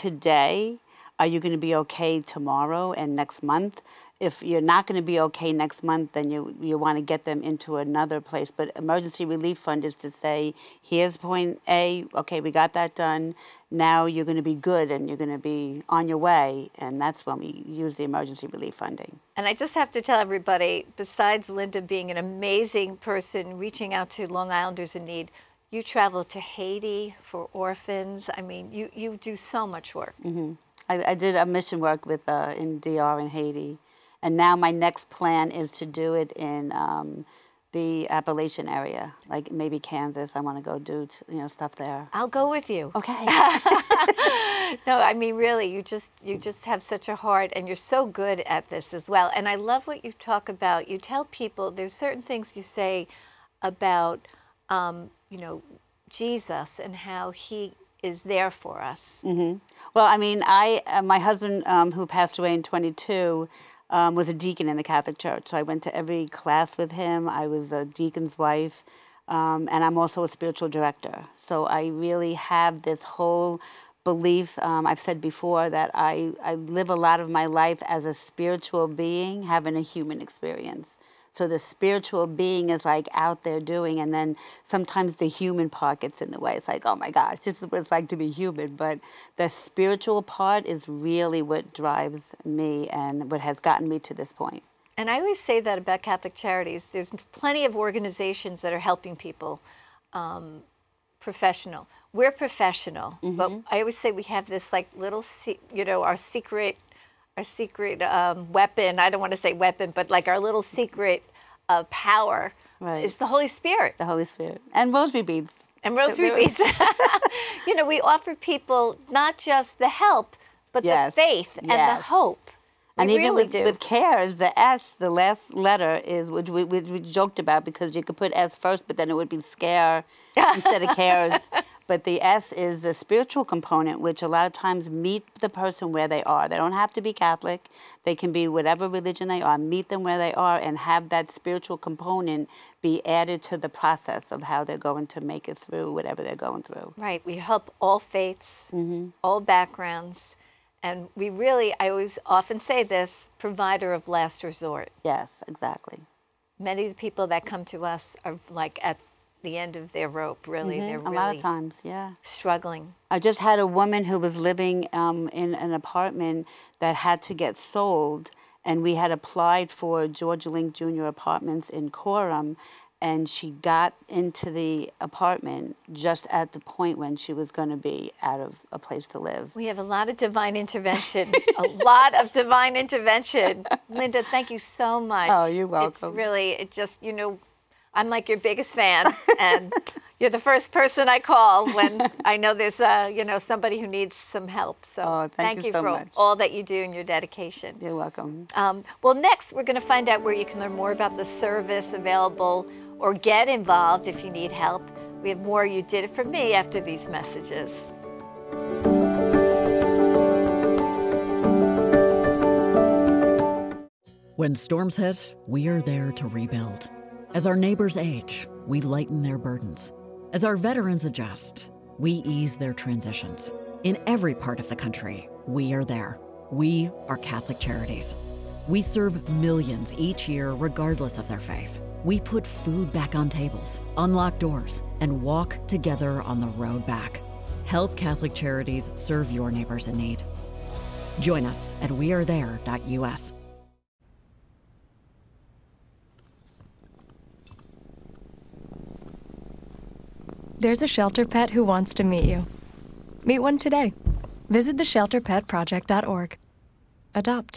today, are you going to be okay tomorrow and next month? If you're not going to be okay next month, then you want to get them into another place. But emergency relief fund is to say, here's point A, okay, we got that done. Now you're going to be good and you're going to be on your way. And that's when we use the emergency relief funding. And I just have to tell everybody, besides Linda being an amazing person reaching out to Long Islanders in need, you travel to Haiti for orphans. I mean, you do so much work. Mm-hmm. I did a mission work with in DR in Haiti. And now my next plan is to do it in the Appalachian area, like maybe Kansas. I want to go do stuff there. I'll go with you. Okay. No, I mean really, you just have such a heart, and you're so good at this as well. And I love what you talk about. You tell people there's certain things you say about Jesus and how he is there for us. Mm-hmm. Well, I mean, my husband who passed away in 22. Was a deacon in the Catholic Church. So I went to every class with him. I was a deacon's wife, and I'm also a spiritual director. So I really have this whole belief, I've said before, that I live a lot of my life as a spiritual being having a human experience. So the spiritual being is like out there doing, and then sometimes the human part gets in the way. It's like, oh my gosh, this is what it's like to be human. But the spiritual part is really what drives me and what has gotten me to this point. And I always say that about Catholic Charities. There's plenty of organizations that are helping people professional. We're professional, mm-hmm. but I always say we have this like little, our secret weapon. I don't want to say weapon, but like our little secret power is the Holy Spirit. The Holy Spirit. And rosary beads. And rosary beads. We offer people not just the help, but the faith and the hope. And even with CARES, the S, the last letter is, which we joked about because you could put S first, but then it would be scare instead of CARES. But the S is the spiritual component, which a lot of times meet the person where they are. They don't have to be Catholic. They can be whatever religion they are. Meet them where they are and have that spiritual component be added to the process of how they're going to make it through whatever they're going through. Right. We help all faiths, mm-hmm. all backgrounds. And we really, I always often say this, provider of last resort. Yes, exactly. Many of the people that come to us are like at the end of their rope, really. Mm-hmm. They're really a lot of times, yeah. Struggling. I just had a woman who was living in an apartment that had to get sold, and we had applied for Georgia Link Jr. Apartments in Coram, and she got into the apartment just at the point when she was going to be out of a place to live. We have a lot of divine intervention, a lot of divine intervention. Linda, thank you so much. Oh, you're welcome. It's really, I'm like your biggest fan, and you're the first person I call when I know there's, somebody who needs some help. So thank you so for much. all that you do and your dedication. You're welcome. Well, next we're going to find out where you can learn more about the service available or get involved if you need help. We have more You Did It For Me after these messages. When storms hit, we are there to rebuild. As our neighbors age, we lighten their burdens. As our veterans adjust, we ease their transitions. In every part of the country, we are there. We are Catholic Charities. We serve millions each year regardless of their faith. We put food back on tables, unlock doors, and walk together on the road back. Help Catholic Charities serve your neighbors in need. Join us at wearethere.us. There's a shelter pet who wants to meet you. Meet one today. Visit theshelterpetproject.org. Adopt.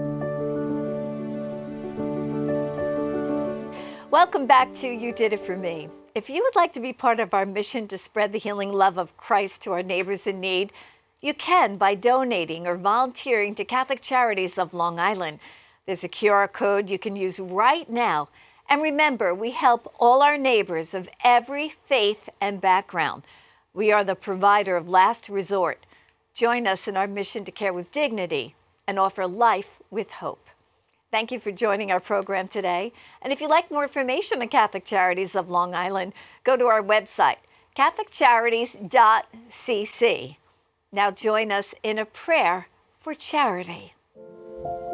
Welcome back to You Did It For Me. If you would like to be part of our mission to spread the healing love of Christ to our neighbors in need, you can by donating or volunteering to Catholic Charities of Long Island. There's a QR code you can use right now. And remember, we help all our neighbors of every faith and background. We are the provider of last resort. Join us in our mission to care with dignity and offer life with hope. Thank you for joining our program today. And if you'd like more information on Catholic Charities of Long Island, go to our website, catholiccharities.cc. Now join us in a prayer for charity.